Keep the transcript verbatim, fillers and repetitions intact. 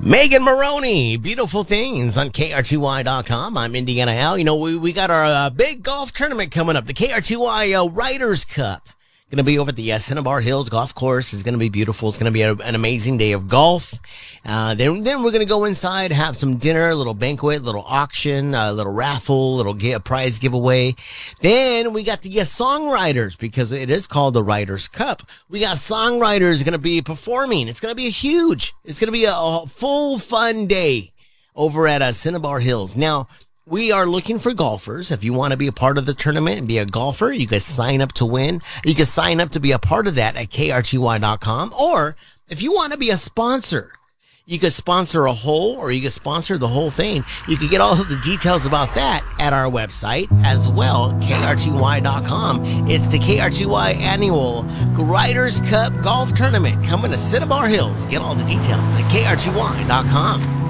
Megan Maroney, Beautiful Things on K R T Y dot com. I'm Indiana Al. You know, we, we got our uh, big golf tournament coming up, the K R T Y uh, Riders Cup. Going to be over at the uh, Cinnabar Hills Golf Course. It's going to be beautiful. It's going to be a, an amazing day of golf. Uh, then, then we're going to go inside, have some dinner, a little banquet, little auction, a little raffle, little gi- prize giveaway. Then we got the uh, songwriters, because it is called the Riders Cup. We got songwriters going to be performing. It's going to be a huge, it's going to be a, a full fun day over at uh, Cinnabar Hills. Now, we are looking for golfers. If you want to be a part of the tournament and be a golfer, you can sign up to win. You can sign up to be a part of that at K R T Y dot com. Or if you want to be a sponsor, you could sponsor a hole or you could sponsor the whole thing. You can get all of the details about that at our website as well, K R T Y dot com. It's the K R T Y Annual Riders Cup Golf Tournament coming to Cinnabar Hills. Get all the details at K R T Y dot com.